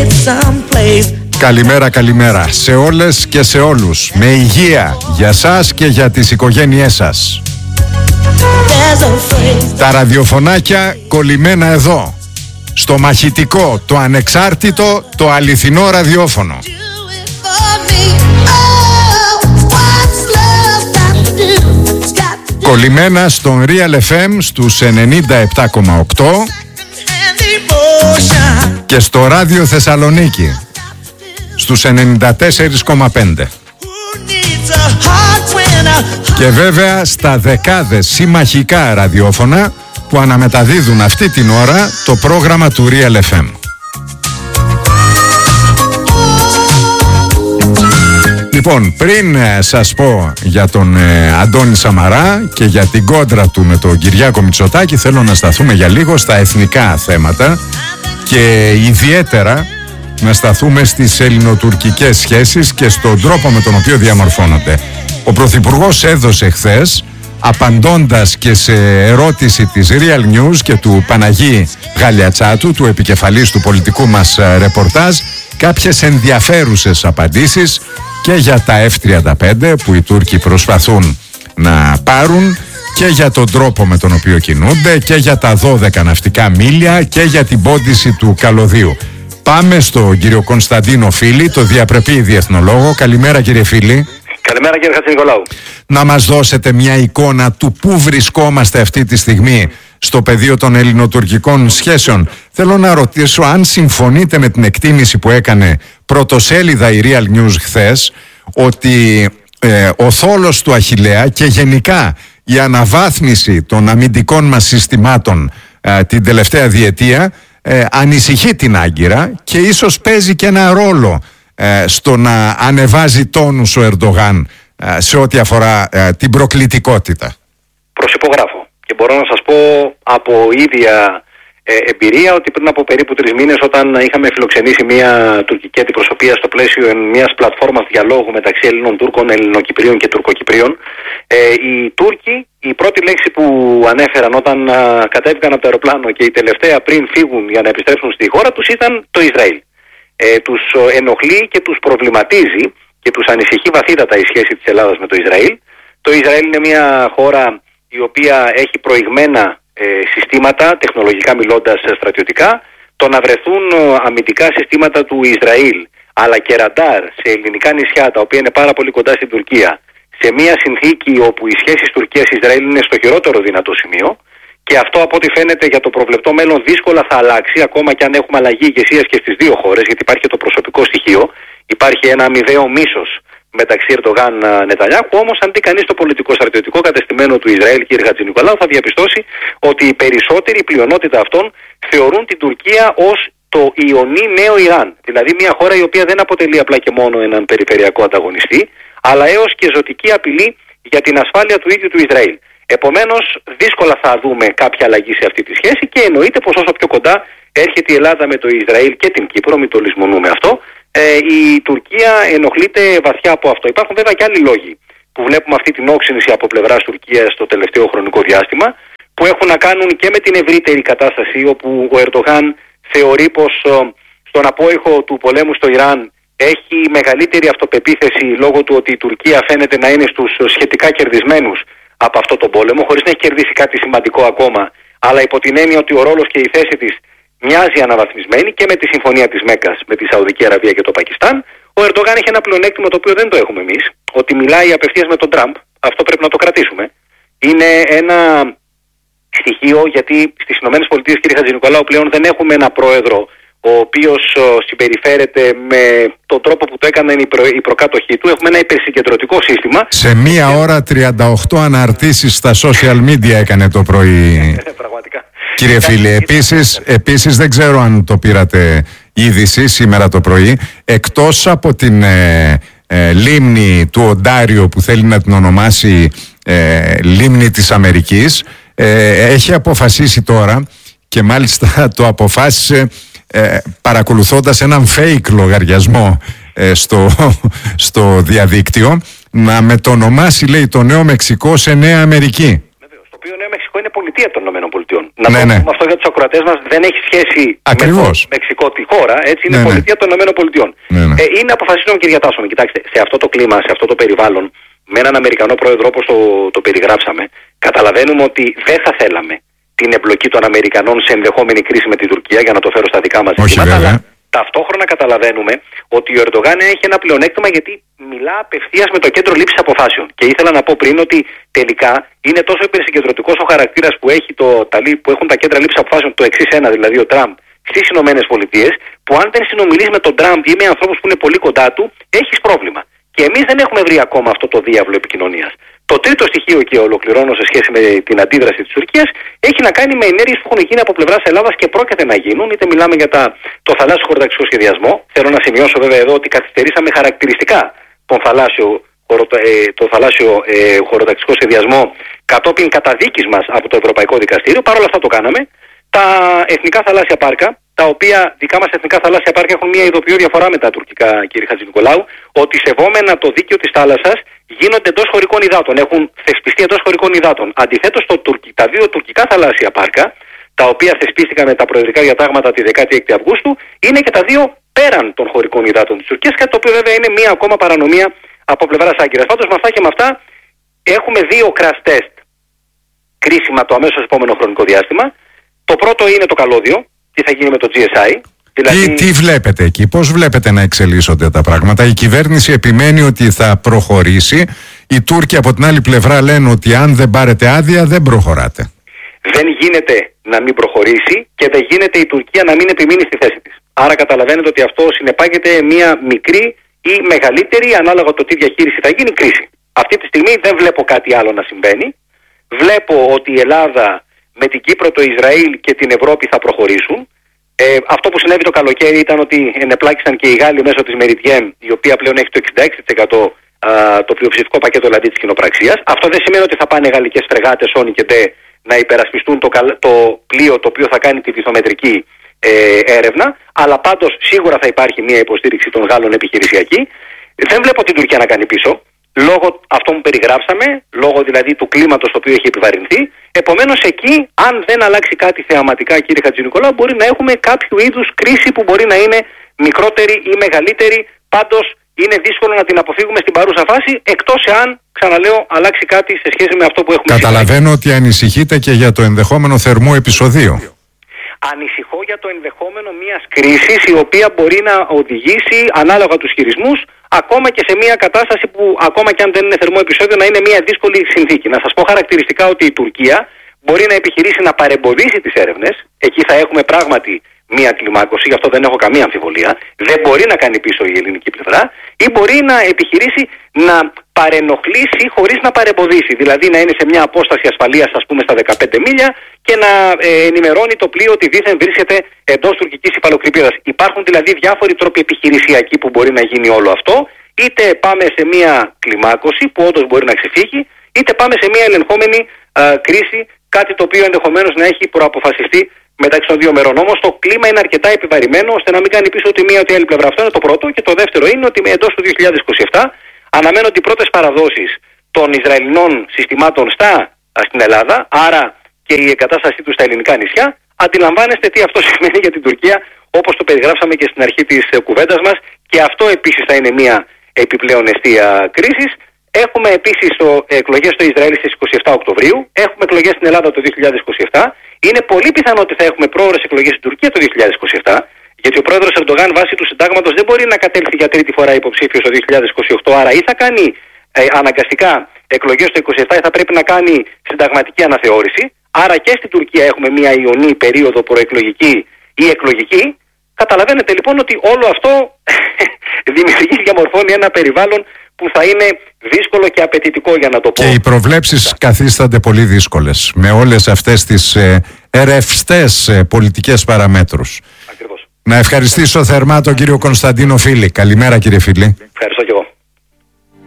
Καλημέρα, καλημέρα σε όλες και σε όλους. Με υγεία για σας και για τις οικογένειές σας. Τα ραδιοφωνάκια κολλημένα εδώ, στο μαχητικό, το ανεξάρτητο, το αληθινό ραδιόφωνο. Κολλημένα στον Real FM στους 97,8 και στο Ράδιο Θεσσαλονίκη στους 94,5 και βέβαια στα δεκάδες συμμαχικά ραδιόφωνα που αναμεταδίδουν αυτή την ώρα το πρόγραμμα του Real FM. Λοιπόν, πριν σας πω για τον Αντώνη Σαμαρά και για την κόντρα του με τον Κυριάκο Μητσοτάκη, θέλω να σταθούμε για λίγο στα εθνικά θέματα και ιδιαίτερα να σταθούμε στις ελληνοτουρκικές σχέσεις και στον τρόπο με τον οποίο διαμορφώνονται. Ο Πρωθυπουργός έδωσε χθες, απαντώντας και σε ερώτηση της Real News και του Παναγί Γαλιατσάτου, του επικεφαλής του πολιτικού μας ρεπορτάζ, κάποιες ενδιαφέρουσες απαντήσεις και για τα F-35 που οι Τούρκοι προσπαθούν να πάρουν και για τον τρόπο με τον οποίο κινούνται και για τα 12 ναυτικά μίλια και για την πόντιση του καλωδίου. Πάμε στον κύριο Κωνσταντίνο Φίλη, το διαπρεπή διεθνολόγο. Καλημέρα κύριε Φίλη. Καλημέρα κύριε Χατζηνικολάου. Να μας δώσετε μια εικόνα του πού βρισκόμαστε αυτή τη στιγμή στο πεδίο των ελληνοτουρκικών σχέσεων. Θέλω να ρωτήσω αν συμφωνείτε με την εκτίμηση που έκανε πρωτοσέλιδα η Real News χθες, ότι ο θόλος του Αχιλλέα και γενικά η αναβάθμιση των αμυντικών μας συστημάτων την τελευταία διετία ανησυχεί την Άγκυρα και ίσως παίζει και ένα ρόλο στο να ανεβάζει τόνους ο Ερντογάν σε ό,τι αφορά την προκλητικότητα. Προσυπογράφω και μπορώ να σας πω από ίδια εμπειρία ότι πριν από περίπου 3 μήνες, όταν είχαμε φιλοξενήσει μια τουρκική αντιπροσωπεία στο πλαίσιο μιας πλατφόρμας διαλόγου μεταξύ Ελλήνων Τούρκων, Ελληνοκυπρίων και Τουρκοκυπρίων, οι Τούρκοι, η πρώτη λέξη που ανέφεραν όταν κατέβηκαν από το αεροπλάνο και η τελευταία πριν φύγουν για να επιστρέψουν στη χώρα τους ήταν το Ισραήλ. Τους ενοχλεί και τους προβληματίζει και τους ανησυχεί βαθύτατα η σχέση της Ελλάδας με το Ισραήλ. Το Ισραήλ είναι μια χώρα η οποία έχει προηγμένα συστήματα, τεχνολογικά μιλώντας στρατιωτικά. Το να βρεθούν αμυντικά συστήματα του Ισραήλ αλλά και ραντάρ σε ελληνικά νησιά, τα οποία είναι πάρα πολύ κοντά στην Τουρκία, σε μια συνθήκη όπου οι σχέσεις Τουρκίας-Ισραήλ είναι στο χειρότερο δυνατό σημείο, και αυτό από ό,τι φαίνεται για το προβλεπτό μέλλον δύσκολα θα αλλάξει, ακόμα και αν έχουμε αλλαγή ηγεσίας και στις δύο χώρες, γιατί υπάρχει και το προσωπικό στοιχείο. Υπάρχει ένα αμοιβαίο μίσος μεταξύ Ερντογάν Νετανιάχου. Όμως, αν δει κανείς το πολιτικό-στρατιωτικό κατεστημένο του Ισραήλ, κύριε Χατζηνικολάου, θα διαπιστώσει ότι οι περισσότεροι, η πλειονότητα αυτών, θεωρούν την Τουρκία ως το Ιωνί νέο Ιράν. Δηλαδή, μια χώρα η οποία δεν αποτελεί απλά και μόνο έναν περιφερειακό ανταγωνιστή, αλλά έως και ζωτική απειλή για την ασφάλεια του ίδιου του Ισραήλ. Επομένως, δύσκολα θα δούμε κάποια αλλαγή σε αυτή τη σχέση και εννοείται πως όσο πιο κοντά έρχεται η Ελλάδα με το Ισραήλ και την Κύπρο, μην το λησμονούμε αυτό, η Τουρκία ενοχλείται βαθιά από αυτό. Υπάρχουν βέβαια και άλλοι λόγοι που βλέπουμε αυτή την όξυνση από πλευράς Τουρκίας το τελευταίο χρονικό διάστημα, που έχουν να κάνουν και με την ευρύτερη κατάσταση, όπου ο Ερντογάν θεωρεί πως στον απόϊχο του πολέμου στο Ιράν έχει μεγαλύτερη αυτοπεποίθηση λόγω του ότι η Τουρκία φαίνεται να είναι στους σχετικά κερδισμένους από αυτό τον πόλεμο, χωρίς να έχει κερδίσει κάτι σημαντικό ακόμα, αλλά υπό την έννοια ότι ο ρόλος και η θέση της μοιάζει αναβαθμισμένη, και με τη συμφωνία της Μέκκας με τη Σαουδική Αραβία και το Πακιστάν. Ο Ερντογάν έχει ένα πλεονέκτημα το οποίο δεν το έχουμε εμείς, ότι μιλάει απευθείας με τον Τραμπ. Αυτό πρέπει να το κρατήσουμε. Είναι ένα στοιχείο, γιατί στις ΗΠΑ, κύριε Χατζηνικολάου, πλέον δεν έχουμε ένα πρόεδρο ο οποίος συμπεριφέρεται με τον τρόπο που το έκαναν οι προκάτοχοί του. Έχουμε ένα υπερσυγκεντρωτικό σύστημα. Σε μία ώρα 38 αναρτήσεις στα social media έκανε το πρωί. Πραγματικά. Κύριε Φίλη, επίσης δεν ξέρω αν το πήρατε είδηση σήμερα το πρωί, εκτός από την λίμνη του Οντάριο που θέλει να την ονομάσει λίμνη της Αμερικής, έχει αποφασίσει τώρα, και μάλιστα το αποφάσισε παρακολουθώντας έναν fake λογαριασμό στο διαδίκτυο, να μετονομάσει, λέει, το Νέο Μεξικό σε Νέα Αμερική. Βεβαίως, το οποίο Νέο Μεξικό είναι πολιτεία των ΗΠΑ. Ναι, ναι. Αυτό για τους ακροατές μας δεν έχει σχέση ακριβώς με το Μεξικό τη χώρα, έτσι, είναι πολιτεία των ΗΠΑ. Ναι, ναι. Είναι αποφασίσιμο και διατάσσομαι. Κοιτάξτε, σε αυτό το κλίμα, σε αυτό το περιβάλλον, με έναν Αμερικανό πρόεδρο όπως το περιγράψαμε, καταλαβαίνουμε ότι δεν θα θέλαμε την εμπλοκή των Αμερικανών σε ενδεχόμενη κρίση με την Τουρκία, για να το φέρω στα δικά μας ζητήματα. Αλλά ταυτόχρονα καταλαβαίνουμε ότι ο Ερντογάν έχει ένα πλεονέκτημα, γιατί μιλά απευθείας με το κέντρο λήψης αποφάσεων. Και ήθελα να πω πριν ότι τελικά είναι τόσο υπερσυγκεντρωτικός ο χαρακτήρας που έχουν τα κέντρα λήψης αποφάσεων, το εξής ένα, δηλαδή ο Τραμπ στις Ηνωμένες Πολιτείες, που αν δεν συνομιλείς με τον Τραμπ ή με ανθρώπους που είναι πολύ κοντά του, έχεις πρόβλημα. Και εμείς δεν έχουμε βρει ακόμα αυτό το διάβλο επικοινωνίας. Το τρίτο στοιχείο, και ολοκληρώνω σε σχέση με την αντίδραση της Τουρκίας, έχει να κάνει με ενέργειες που έχουν γίνει από πλευράς Ελλάδας και πρόκειται να γίνουν, είτε μιλάμε για το θαλάσσιο χωροταξικό σχεδιασμό. Θέλω να σημειώσω βέβαια εδώ ότι καθυστερήσαμε χαρακτηριστικά το θαλάσσιο χωροταξικό σχεδιασμό κατόπιν καταδίκης μας από το Ευρωπαϊκό Δικαστήριο. Παρ' όλα αυτά το κάναμε. Τα εθνικά θαλάσσια πάρκα, τα οποία δικά μας εθνικά θαλάσσια πάρκα έχουν μια ειδοποιώ διαφορά με τα τουρκικά, κύριε Χατζηνικολάου, ότι σεβόμενα το δίκαιο της θάλασσας γίνονται εντός χωρικών υδάτων, έχουν θεσπιστεί εντός χωρικών υδάτων. Αντιθέτως, τα δύο τουρκικά θαλάσσια πάρκα, τα οποία θεσπίστηκαν με τα προεδρικά διατάγματα τη 16η Αυγούστου, είναι και τα δύο πέραν των χωρικών υδάτων της Τουρκίας, κάτι το οποίο βέβαια είναι μια ακόμα παρανομία από πλευράς Άγκυρας. Πάντως, με αυτά και με αυτά, έχουμε δύο crash test κρίσιμα το αμέσως επόμενο χρονικό διάστημα. Το πρώτο είναι το καλώδιο, τι θα γίνει με το GSI. Δηλαδή... Τι βλέπετε εκεί, πώς βλέπετε να εξελίσσονται τα πράγματα? Η κυβέρνηση επιμένει ότι θα προχωρήσει. Οι Τούρκοι από την άλλη πλευρά λένε ότι αν δεν πάρετε άδεια δεν προχωράτε. Δεν γίνεται να μην προχωρήσει και δεν γίνεται η Τουρκία να μην επιμείνει στη θέση της. Άρα καταλαβαίνετε ότι αυτό συνεπάγεται μια μικρή ή μεγαλύτερη, ανάλογα το τι διαχείριση θα γίνει, κρίση. Αυτή τη στιγμή δεν βλέπω κάτι άλλο να συμβαίνει. Βλέπω ότι η Ελλάδα με την Κύπρο, το Ισραήλ και την Ευρώπη θα προχωρήσουν. Αυτό που συνέβη το καλοκαίρι ήταν ότι ενεπλάκησαν και οι Γάλλοι μέσω της Meridienne, η οποία πλέον έχει το 66% το πλειοψηφικό πακέτο δηλαδή της κοινοπραξίας. Αυτό δεν σημαίνει ότι θα πάνε γαλλικές φρεγάτες Όνι και Ντε να υπερασπιστούν το πλοίο το οποίο θα κάνει τη βυθομετρική έρευνα, αλλά πάντως σίγουρα θα υπάρχει μια υποστήριξη των Γάλλων επιχειρησιακή. Δεν βλέπω την Τουρκία να κάνει πίσω, λόγω αυτό που περιγράψαμε, λόγω δηλαδή του κλίματος το οποίο έχει επιβαρυνθεί. Επομένως εκεί, αν δεν αλλάξει κάτι θεαματικά, κύριε Χατζηνικολάου, μπορεί να έχουμε κάποιο είδους κρίση που μπορεί να είναι μικρότερη ή μεγαλύτερη. Πάντως είναι δύσκολο να την αποφύγουμε στην παρούσα φάση, εκτός εάν, ξαναλέω, αλλάξει κάτι σε σχέση με αυτό που έχουμε. Καταλαβαίνω ότι ανησυχείτε και για το ενδεχόμενο θερμό επεισοδίο. Ανησυχώ για το ενδεχόμενο μιας κρίσης η οποία μπορεί να οδηγήσει, ανάλογα τους χειρισμούς, ακόμα και σε μια κατάσταση που, ακόμα και αν δεν είναι θερμό επεισόδιο, να είναι μια δύσκολη συνθήκη. Να σας πω χαρακτηριστικά ότι η Τουρκία μπορεί να επιχειρήσει να παρεμποδίσει τις έρευνες. Εκεί θα έχουμε πράγματι μια κλιμάκωση, γι' αυτό δεν έχω καμία αμφιβολία. Δεν μπορεί να κάνει πίσω η ελληνική πλευρά, ή μπορεί να επιχειρήσει να παρενοχλήσει χωρίς να παρεμποδίσει. Δηλαδή να είναι σε μια απόσταση ασφαλείας, ας πούμε, στα 15 μίλια και να ενημερώνει το πλοίο ότι δήθεν βρίσκεται εντός τουρκικής υφαλοκρηπίδας. Υπάρχουν δηλαδή διάφοροι τρόποι επιχειρησιακοί που μπορεί να γίνει όλο αυτό. Είτε πάμε σε μια κλιμάκωση που όντως μπορεί να ξεφύγει, είτε πάμε σε μια ελεγχόμενη κρίση, κάτι το οποίο ενδεχομένως να έχει προαποφασιστεί μεταξύ των δύο μερών. Όμως το κλίμα είναι αρκετά επιβαρημένο ώστε να μην κάνει πίσω ούτε μία ούτε άλλη πλευρά. Αυτό είναι το πρώτο. Και το δεύτερο είναι ότι εντός του 2027 αναμένονται οι πρώτες παραδόσεις των Ισραηλινών συστημάτων στην Ελλάδα, άρα και η εγκατάστασή τους στα ελληνικά νησιά. Αντιλαμβάνεστε τι αυτό σημαίνει για την Τουρκία, όπως το περιγράψαμε και στην αρχή της κουβέντας μας, και αυτό επίσης θα είναι μια επιπλέον αιστεία κρίσης. Έχουμε επίσης εκλογές στο Ισραήλ στις 27 Οκτωβρίου, έχουμε εκλογές στην Ελλάδα το 2027. Είναι πολύ πιθανό ότι θα έχουμε πρόωρες εκλογές στην Τουρκία το 2027, γιατί ο πρόεδρος Ερντογάν βάσει του συντάγματος δεν μπορεί να κατέλθει για τρίτη φορά υποψήφιος το 2028, άρα ή θα κάνει αναγκαστικά εκλογές το 2027 ή θα πρέπει να κάνει συνταγματική αναθεώρηση. Άρα και στην Τουρκία έχουμε μια ιονή περίοδο προεκλογική ή εκλογική. Καταλαβαίνετε λοιπόν ότι όλο αυτό δημιουργεί, διαμορφώνει ένα περιβάλλον που θα είναι δύσκολο και απαιτητικό, για να το πω. Και οι προβλέψεις καθίστανται πολύ δύσκολες με όλες αυτές τις ρευστές πολιτικές παραμέτρους. Ακριβώς. Να ευχαριστήσω θερμά τον κύριο Κωνσταντίνο Φίλη. Καλημέρα, κύριε Φίλη. Ευχαριστώ και εγώ.